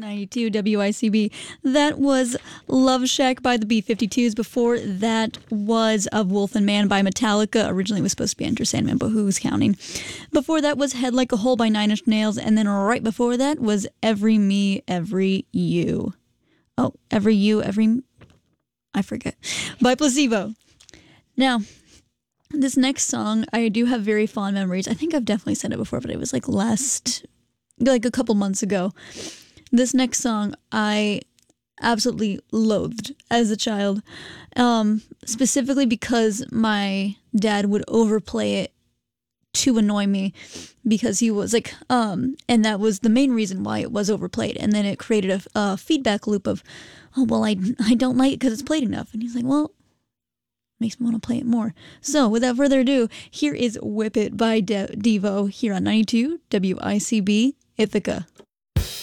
92 WICB. That was Love Shack by the B-52s. Before that was Of Wolf and Man by Metallica. Originally it was supposed to be Enter Sandman, but who's counting? Before that was Head Like a Hole by Nine Inch Nails. And then right before that was Every Me, Every You. Oh, Every You, Every... I forget. By Placebo. Now, this next song, I do have very fond memories. I think I've definitely said it before, but it was like a couple months ago. This next song I absolutely loathed as a child, specifically because my dad would overplay it to annoy me, because he was like, and that was the main reason why it was overplayed. And then it created a feedback loop of, oh, well, I don't like it because it's played enough. And he's like, well, makes me want to play it more. So without further ado, here is Whip It by Devo here on 92 WICB Ithaca.